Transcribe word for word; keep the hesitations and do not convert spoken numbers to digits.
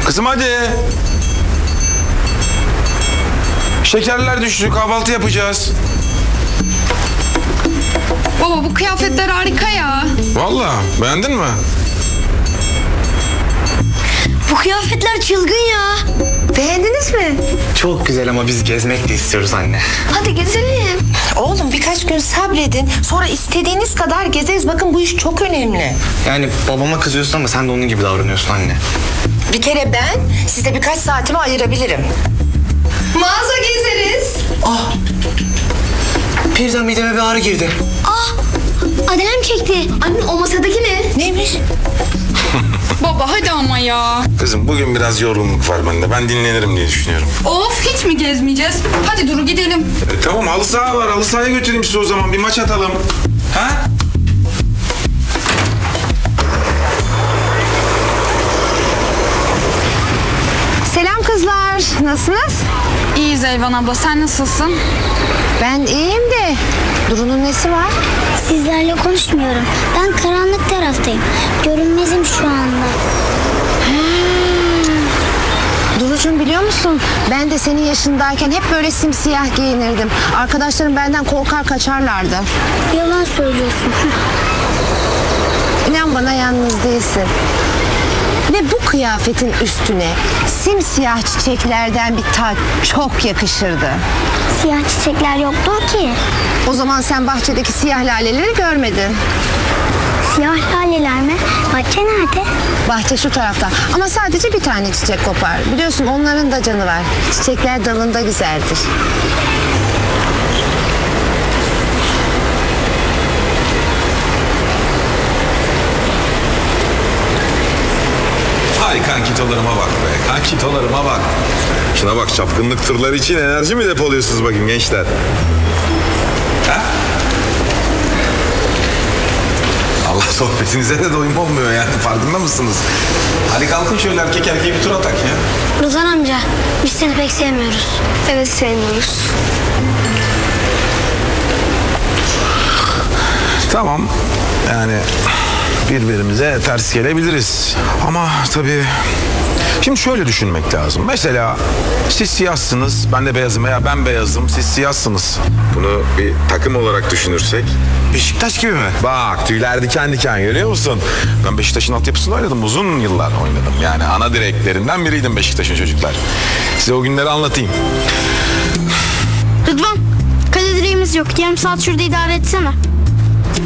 Kızım hadi. Şekerler düştü, kahvaltı yapacağız. Baba bu kıyafetler harika ya. Vallahi beğendin mi? Bu kıyafetler çılgın ya. Beğendiniz mi? Çok güzel ama biz gezmek de istiyoruz anne. Hadi gezelim. Oğlum birkaç gün sabredin. Sonra istediğiniz kadar gezeriz. Bakın bu iş çok önemli. Yani babama kızıyorsun ama sen de onun gibi davranıyorsun anne. Bir kere ben size birkaç saatimi ayırabilirim. Mağaza gezeriz. Ah! Birden mideme bir ağrı girdi. Ah! Adem çekti. Anne o masadaki ne? Neymiş? Baba hadi ama ya. Kızım bugün biraz yorgunluk var bende. Ben dinlenirim diye düşünüyorum. Of hiç mi gezmeyeceğiz? Hadi Duru gidelim. E, tamam halı saha var. Halı sahaya götüreyim sizi o zaman. Bir maç atalım. Ha? Selam kızlar. Nasılsınız? İyiyiz Elvan abla, sen nasılsın? Ben iyiyim de Duru'nun nesi var? Sizlerle konuşmuyorum. Ben karanlık taraftayım. Görünmezim şu anda. Duru'cum biliyor musun? Ben de senin yaşındayken hep böyle simsiyah giyinirdim. Arkadaşlarım benden korkar kaçarlardı. Yalan söylüyorsun. İnan bana yalnız değilsin. Ve bu kıyafetin üstüne simsiyah çiçeklerden bir taç çok yakışırdı. Siyah çiçekler yoktur ki. O zaman sen bahçedeki siyah laleleri görmedin. Siyah laleler mi? Bahçe nerede? Bahçe şu tarafta ama sadece bir tane çiçek kopar. Biliyorsun onların da canı var. Çiçekler dalında güzeldir. Ay kankitolarıma bak be. Kankitolarıma bak. Şuna bak, çapkınlık tırları için enerji mi depoluyorsunuz bakayım gençler? Ha? Allah sohbetinize de doyum olmuyor yani, farkında mısınız? Hadi kalkın şöyle erkek erkeğe bir tur atak ya. Rızan amca, biz seni pek sevmiyoruz. Evet sevmiyoruz. Tamam. Yani birbirimize ters gelebiliriz. Ama tabii şimdi şöyle düşünmek lazım. Mesela siz siyahsınız, ben de beyazım veya ben beyazım, siz siyahsınız. Bunu bir takım olarak düşünürsek. Beşiktaş gibi mi? Bak tüyler diken diken, görüyor musun? Ben Beşiktaş'ın altyapısında oynadım, uzun yıllar oynadım. Yani ana direklerinden biriydim Beşiktaş'ın çocuklar. Size o günleri anlatayım. Rıdvan, kale direğimiz yok. Yarım saat şurada idare etsene.